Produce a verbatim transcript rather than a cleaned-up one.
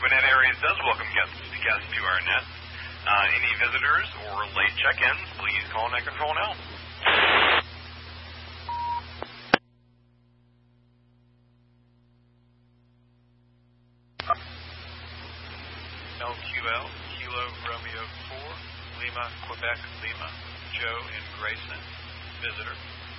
Gwinnett Airways does welcome guests, guests to our net. Uh, any visitors or late check-ins, please call net control now. L Q L, Kilo Romeo four, Lima, Quebec, Lima, Joe and Grayson, visitor.